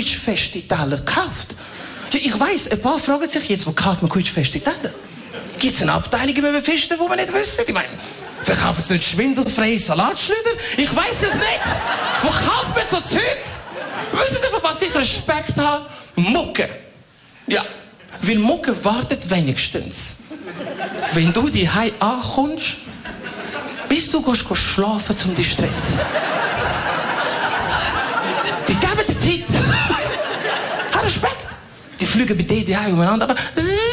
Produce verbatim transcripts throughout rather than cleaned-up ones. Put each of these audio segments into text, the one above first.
quietschfeste Teller gekauft. Ja, ich weiss, ein paar fragen sich jetzt, wo kauft man quietschfeste Teller? Gibt es eine Abteilung im Befesten, wo man nicht wissen? Ich meine, verkaufen sie nicht schwindelfreie Salatschleuder? Ich weiss es nicht. Wo kauft man so Zeug? Wisst ihr, von was ich Respekt habe? Mucke. Ja, weil Mucke wartet wenigstens. Wenn du die Hause ankommst, bis du gehst, gehst schlafen zum dich Stress. Die geben dir Zeit. Hab Respekt. Die fliegen bei dir die Hause umeinander. Aber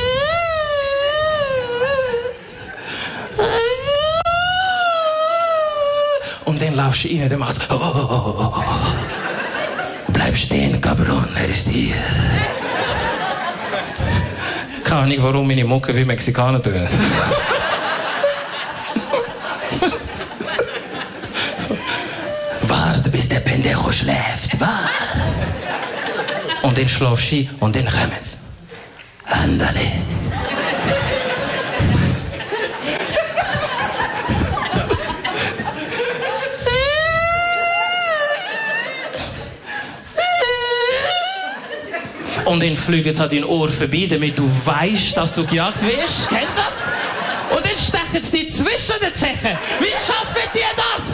und dann laufst du rein, der macht oh, oh, oh, oh, oh. Bleib stehen, Cabron, er ist hier. Keine Ahnung, warum meine Mucke wie Mexikaner tun. Warte, bis der Pendejo schläft, was? Und dann schlafst du und dann kommen sie. Andale. Und dann fliegen sie an dein Ohr vorbei, damit du weißt, dass du gejagt wirst. Kennst du das? Und dann stechen sie dich zwischen den Zechen. Wie schaffen die das?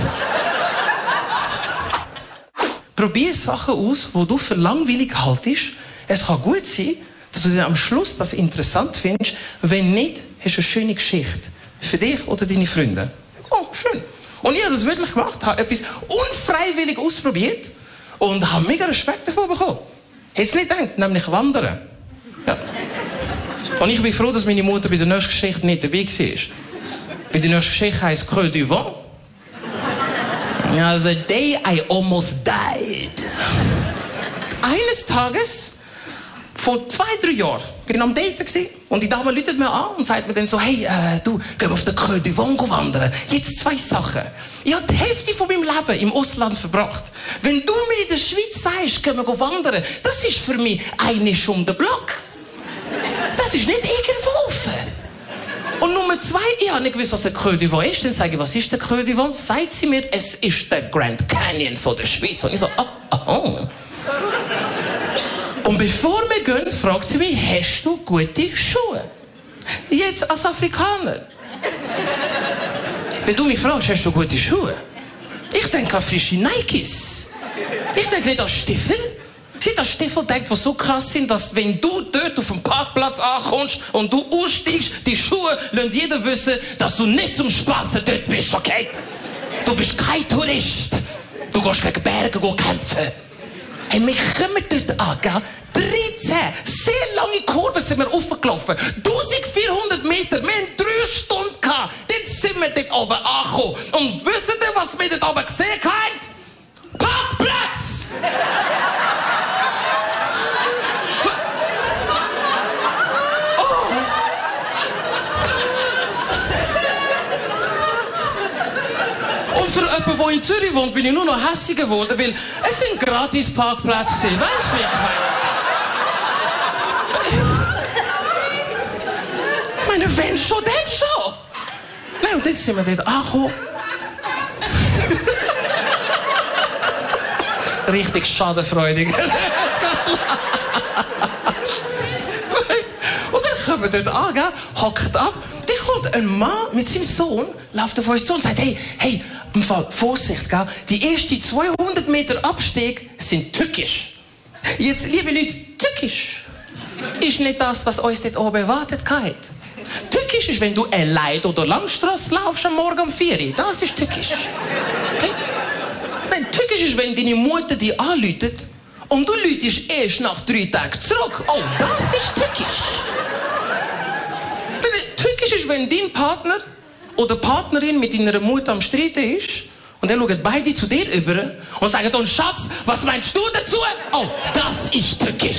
Probier Sachen aus, die du für langweilig haltest. Es kann gut sein, dass du dann am Schluss das interessant findest. Wenn nicht, hast du eine schöne Geschichte. Für dich oder deine Freunde. Oh, schön. Und ich habe das wirklich gemacht. Ich habe etwas unfreiwillig ausprobiert und habe mega Respekt davon bekommen. Hättest du nicht gedacht, nämlich wandern. Ja. Und ich bin froh, dass meine Mutter bei der nächsten Geschichte nicht dabei war. Bei der nächsten Geschichte heisst Creux du Vent. Ja, the day I almost died. Eines Tages, vor zwei, drei Jahren, bin ich am Daten gewesen, und die Dame läutet mir an und sagt mir dann so, hey, äh, du, gehen wir auf den Creux du Vent wandern. Jetzt zwei Sachen. Ich habe die Hälfte von meinem Leben im Ausland verbracht. Wenn du mir in der Schweiz sagst, gehen wir wandern, das ist für mich eine Stunde Block. Das ist nicht irgendwo. Und Nummer zwei, ich habe nicht gewusst, was der Creux du Vent ist. Dann sage ich, was ist der Creux du Vent? Sagt sie mir, es ist der Grand Canyon von der Schweiz. Und ich so, oh, oh. Und bevor wir gehen, fragt sie mich, hast du gute Schuhe? Jetzt als Afrikaner. Wenn du mich fragst, hast du gute Schuhe? Ich denke an frische Nikes. Ich denke nicht an Stiefel. Sie an Stiefel denkt, die so krass sind, dass wenn du dort auf dem Parkplatz ankommst und du aussteigst, die Schuhe lassen jeder wissen, dass du nicht zum Spassen dort bist, okay? Du bist kein Tourist. Du gehst gegen Berge kämpfen. Hey, wir kommen dort an, gell? dreizehn sehr lange Kurven sind wir aufgelaufen. eintausendvierhundert Meter. Wir haben drei Stunden gehabt. Dann sind wir dort oben angekommen. Und wisst ihr, was wir dort oben gesehen haben? Parkplatz! oh. Und für jemanden, der in Zürich wohnt, bin ich nur noch hässlich geworden, weil es sind gratis Parkplätze gewesen. Weißt du, wie ich meine? Ich meine, wenn schon, dann schon. Nein, und dann sind wir wieder angekommen. Richtig schadenfreudig. Und dann kommen wir dort an, gell, hockt ab. Dann kommt ein Mann mit seinem Sohn, läuft auf uns zu und sagt, hey, hey, im Fall, Vorsicht, gell, die ersten zweihundert Meter Abstieg sind tückisch. Jetzt, liebe Leute, tückisch ist nicht das, was uns dort oben erwartet hat. Tückisch ist, wenn du allein oder Langstrasse laufst am Morgen um vier Uhr. Das ist tückisch. Okay? Nein, tückisch ist, wenn deine Mutter dich anruft und du rufst erst nach drei Tagen zurück. Oh, das ist tückisch. Tückisch ist, wenn dein Partner oder Partnerin mit deiner Mutter am Streiten ist und dann schauen beide zu dir über und sagen, und Schatz, was meinst du dazu? Oh, das ist tückisch.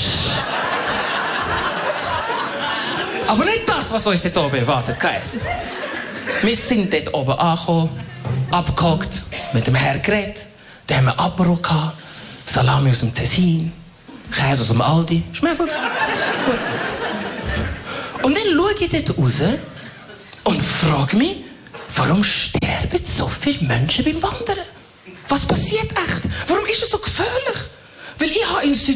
Aber nicht das, was uns dort oben erwartet. Wir sind dort oben angekommen, abgehockt, mit dem Herrn geredet, dann haben wir Apero gehabt, Salami aus dem Tessin, Käse aus dem Aldi. Schmeckt gut. Und dann schaue ich dort raus und frage mich, warum sterben so viele Menschen beim Wandern? Was passiert echt? Warum ist es so gefährlich? Weil ich habe in